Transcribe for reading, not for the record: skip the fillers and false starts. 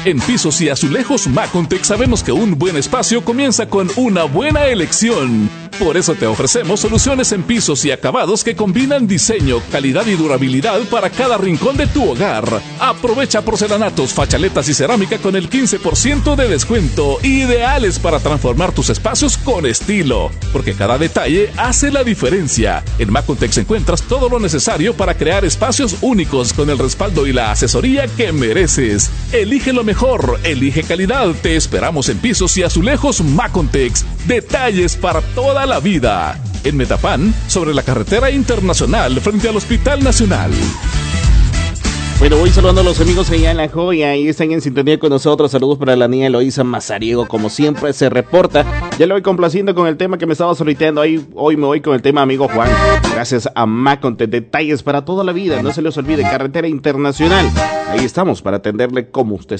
En pisos y azulejos Macontec sabemos que un buen espacio comienza con una buena elección. Por eso te ofrecemos soluciones en pisos y acabados que combinan diseño, calidad y durabilidad para cada rincón de tu hogar. Aprovecha porcelanatos, fachaletas y cerámica con el 15% de descuento, ideales para transformar tus espacios con estilo, porque cada detalle hace la diferencia. En Macontec encuentras todo lo necesario para crear espacios únicos con el respaldo y la asesoría que mereces. Elige lo mejor, elige calidad. Te esperamos en pisos y azulejos Macontec. Detalles para toda la vida. En Metapan, sobre la carretera internacional frente al Hospital Nacional. Bueno, voy saludando a los amigos allá en La Joya y están en sintonía con nosotros. Saludos para la niña Eloísa Mazariego, como siempre se reporta. Ya lo voy complaciendo con el tema que me estaba solicitando. Hoy me voy con el tema amigo Juan. Gracias a Macontec, detalles para toda la vida. No se les olvide, carretera internacional. Ahí estamos para atenderle como usted